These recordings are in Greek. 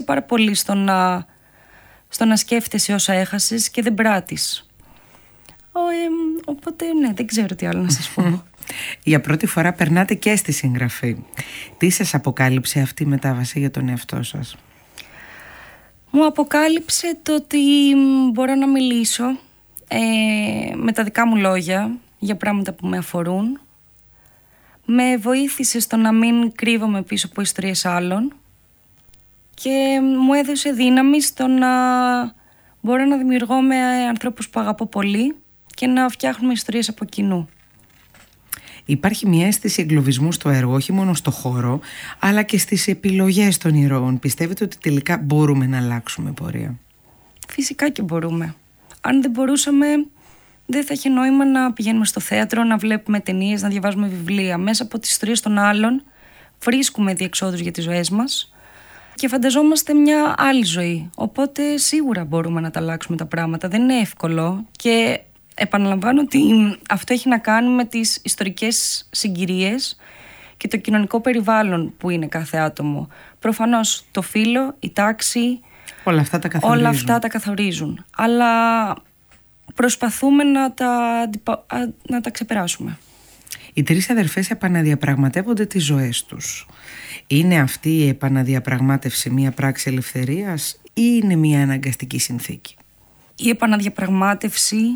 πάρα πολύ στο να σκέφτεσαι όσα έχασες και δεν πράττεις. Οπότε ναι, δεν ξέρω τι άλλο να σας πω. Για πρώτη φορά περνάτε και στη συγγραφή. Τι σας αποκάλυψε αυτή η μετάβαση για τον εαυτό σας? Μου αποκάλυψε το ότι μπορώ να μιλήσω με τα δικά μου λόγια για πράγματα που με αφορούν. Με βοήθησε στο να μην κρύβομαι πίσω από ιστορίες άλλων και μου έδωσε δύναμη στο να μπορώ να δημιουργώ με ανθρώπους που αγαπώ πολύ και να φτιάχνουμε ιστορίες από κοινού. Υπάρχει μια αίσθηση εγκλωβισμού στο έργο, όχι μόνο στο χώρο, αλλά και στις επιλογές των ηρώων. Πιστεύετε ότι τελικά μπορούμε να αλλάξουμε πορεία? Φυσικά και μπορούμε. Αν δεν μπορούσαμε, δεν θα είχε νόημα να πηγαίνουμε στο θέατρο, να βλέπουμε ταινίες, να διαβάζουμε βιβλία. Μέσα από τις ιστορίες των άλλων βρίσκουμε διεξόδους για τις ζωές μας και φανταζόμαστε μια άλλη ζωή. Οπότε σίγουρα μπορούμε να τα αλλάξουμε τα πράγματα. Δεν είναι εύκολο και επαναλαμβάνω ότι αυτό έχει να κάνει με τις ιστορικές συγκυρίες και το κοινωνικό περιβάλλον που είναι κάθε άτομο. Προφανώς το φύλο, η τάξη, όλα αυτά τα καθορίζουν. Αλλά προσπαθούμε να τα ξεπεράσουμε. Οι τρεις αδερφές επαναδιαπραγματεύονται τις ζωές τους. Είναι αυτή η επαναδιαπραγμάτευση μια πράξη ελευθερίας ή είναι μια αναγκαστική συνθήκη? Η επαναδιαπραγμάτευση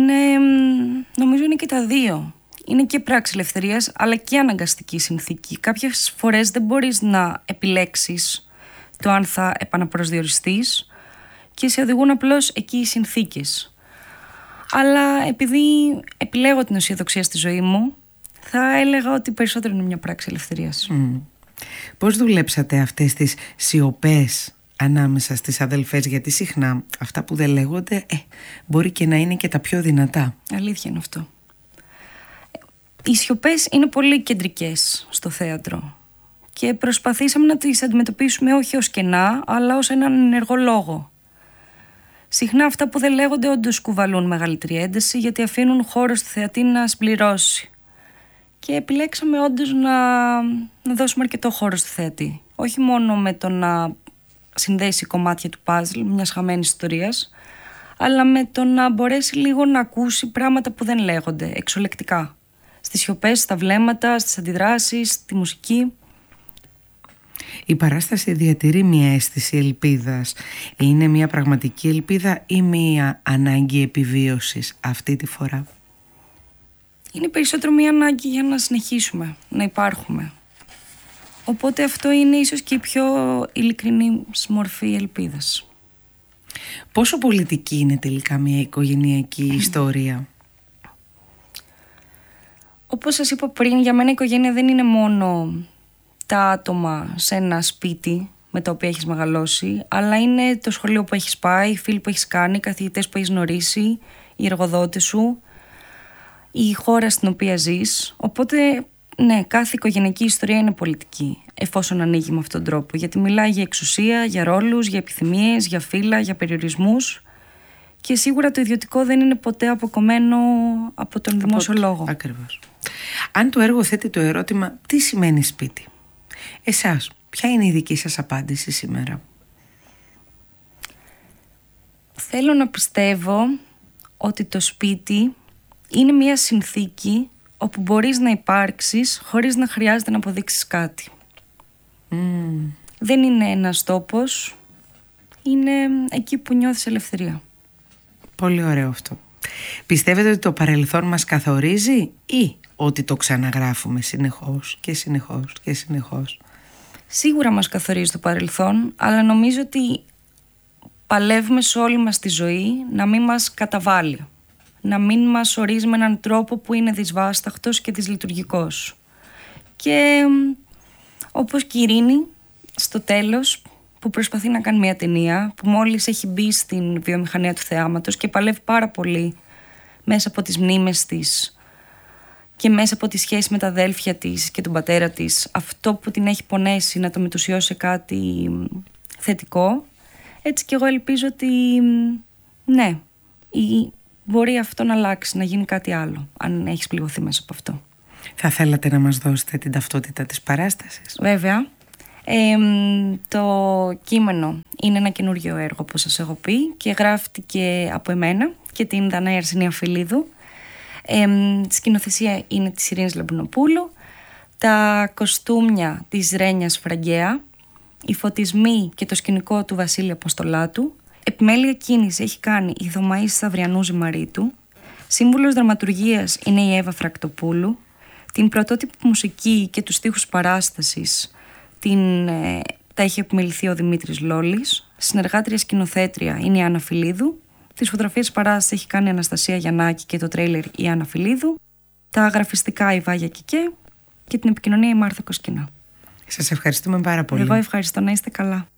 νομίζω είναι και τα δύο. Είναι και πράξη ελευθερίας αλλά και αναγκαστική συνθήκη. Κάποιες φορές δεν μπορείς να επιλέξεις το αν θα επαναπροσδιοριστείς και σε οδηγούν απλώς εκεί οι συνθήκες. Αλλά επειδή επιλέγω την αισιοδοξία στη ζωή μου, θα έλεγα ότι περισσότερο είναι μια πράξη ελευθερίας. Πώς δουλέψατε αυτές τις σιωπές ανάμεσα στις αδελφές? Γιατί συχνά αυτά που δεν λέγονται μπορεί και να είναι και τα πιο δυνατά. Αλήθεια είναι αυτό. Οι σιωπές είναι πολύ κεντρικές στο θέατρο και προσπαθήσαμε να τις αντιμετωπίσουμε όχι ως κενά, αλλά ως έναν ενεργό λόγο. Συχνά αυτά που δεν λέγονται όντως κουβαλούν μεγαλύτερη ένταση, γιατί αφήνουν χώρο στη θεατή να συμπληρώσει. Και επιλέξαμε όντως να δώσουμε αρκετό χώρο στη θεατή. Όχι μόνο με το να συνδέσει κομμάτια του παζλ μιας χαμένης ιστορίας, αλλά με το να μπορέσει λίγο να ακούσει πράγματα που δεν λέγονται εξωλεκτικά. Στις σιωπές, στα βλέμματα, στις αντιδράσεις, στη μουσική. Η παράσταση διατηρεί μια αίσθηση ελπίδας. Είναι μια πραγματική ελπίδα ή μια ανάγκη επιβίωσης αυτή τη φορά? Είναι περισσότερο μια ανάγκη για να συνεχίσουμε, να υπάρχουμε. Οπότε αυτό είναι ίσως και η πιο ειλικρινή μορφή ελπίδας. Πόσο πολιτική είναι τελικά μια οικογενειακή ιστορία? Όπως σας είπα πριν, για μένα η οικογένεια δεν είναι μόνο τα άτομα σε ένα σπίτι με τα οποία έχεις μεγαλώσει, αλλά είναι το σχολείο που έχεις πάει, οι φίλοι που έχεις κάνει, οι καθηγητές που έχεις γνωρίσει, οι εργοδότες σου, η χώρα στην οποία ζεις. Οπότε ναι, κάθε οικογενειακή ιστορία είναι πολιτική, εφόσον ανοίγει με αυτόν τον τρόπο, γιατί μιλάει για εξουσία, για ρόλους, για επιθυμίες, για φύλλα, για περιορισμούς και σίγουρα το ιδιωτικό δεν είναι ποτέ αποκομμένο από τον δημόσιο λόγο. Ακριβώς. Αν το έργο θέτει το ερώτημα τι σημαίνει σπίτι, εσάς ποια είναι η δική σας απάντηση σήμερα? Θέλω να πιστεύω ότι το σπίτι είναι μια συνθήκη όπου μπορείς να υπάρξεις χωρίς να χρειάζεται να αποδείξεις κάτι. Δεν είναι ένας τόπος, είναι εκεί που νιώθεις ελευθερία. Πολύ ωραίο αυτό. Πιστεύετε ότι το παρελθόν μας καθορίζει ή ότι το ξαναγράφουμε συνεχώς και συνεχώς και συνεχώς? Σίγουρα μας καθορίζει το παρελθόν, αλλά νομίζω ότι παλεύουμε σε όλη μας τη ζωή να μην μας καταβάλει. Να μην μας ορίζει με έναν τρόπο που είναι δυσβάσταχτος και δυσλειτουργικός. Και όπως και η Ειρήνη στο τέλος, που προσπαθεί να κάνει μια ταινία, που μόλις έχει μπει στην βιομηχανία του θεάματος και παλεύει πάρα πολύ μέσα από τις μνήμες της και μέσα από τη σχέση με τα αδέλφια της και τον πατέρα της, αυτό που την έχει πονέσει να το μετουσιώσει σε κάτι θετικό. Έτσι και εγώ ελπίζω ότι ναι, μπορεί αυτό να αλλάξει, να γίνει κάτι άλλο, αν έχεις πληγωθεί μέσα από αυτό. Θα θέλατε να μας δώσετε την ταυτότητα της παράστασης? Βέβαια. Το κείμενο είναι ένα καινούριο έργο, όπως σας έχω πει, και γράφτηκε από εμένα και την Δανάη Αρσενία Φιλίδου. Σκηνοθεσία είναι της Ειρήνης Λαμπρινοπούλου. Τα κοστούμια της Ρένιας Φραγκαία, οι φωτισμοί και το σκηνικό του Βασίλη Αποστολάτου. Επιμέλεια κίνηση έχει κάνει η Θωμαΐς Σταυριανού Ζημαρίτου. Σύμβουλος δραματουργίας είναι η Εύα Φρακτοπούλου. Την πρωτότυπη μουσική και τους στίχους παράστασης τα έχει επιμεληθεί ο Δημήτρης Λόλης. Συνεργάτρια σκηνοθέτρια είναι η Άννα Φιλίδου. Τις φωτογραφίες παράστασης έχει κάνει η Αναστασία Γιαννάκη και το τρέιλερ η Άννα Φιλίδου. Τα γραφιστικά η Βάγια Κικέ και την επικοινωνία η Μάρθα Κοσκινά. Σας ευχαριστούμε πάρα πολύ. Εγώ ευχαριστώ, να είστε καλά.